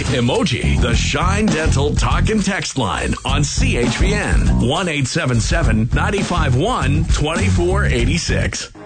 emoji. The Shine Dental Talk and Text line on CHPN 1-877-951-2486.